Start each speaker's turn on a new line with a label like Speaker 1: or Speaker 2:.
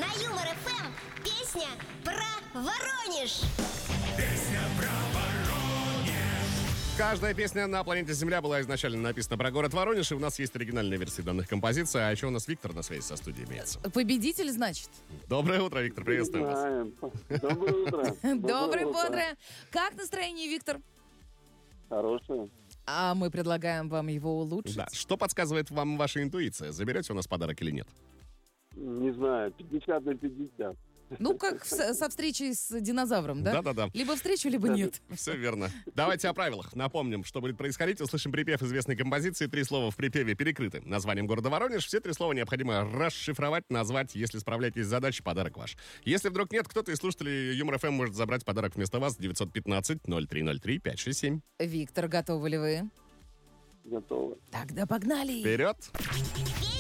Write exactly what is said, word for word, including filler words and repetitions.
Speaker 1: На Юмор ФМ песня про Воронеж.
Speaker 2: Песня про Воронеж.
Speaker 3: Каждая песня на планете Земля была изначально написана про город Воронеж, и у нас есть оригинальная версия данных композиций. А еще у нас Виктор на связи со студией имеется.
Speaker 4: Победитель, значит?
Speaker 3: Доброе утро, Виктор, приветствуем вас.
Speaker 5: Знаем. Доброе утро.
Speaker 4: Доброе,
Speaker 5: утро.
Speaker 4: бодрое. Как настроение, Виктор?
Speaker 5: Хорошее.
Speaker 4: А мы предлагаем вам его улучшить.
Speaker 3: Да. Что подсказывает вам ваша интуиция? Заберете у нас подарок или нет?
Speaker 5: Не знаю, пятьдесят на пятьдесят.
Speaker 4: Ну, как с- со встречей с динозавром, да?
Speaker 3: Да-да-да.
Speaker 4: Либо встречу, либо нет.
Speaker 3: Все верно. Давайте о правилах. Напомним, что будет происходить. Услышим припев известной композиции. Три слова в припеве перекрыты названием города Воронеж. Все три слова необходимо расшифровать, назвать. Если справляетесь с задачей, подарок ваш. Если вдруг нет, кто-то из слушателей Юмор ФМ может забрать подарок вместо вас. девятьсот пятнадцать ноль три ноль три пять шесть семь.
Speaker 4: Виктор, готовы ли вы?
Speaker 5: Готово.
Speaker 4: Тогда погнали.
Speaker 3: Вперед!
Speaker 1: Песня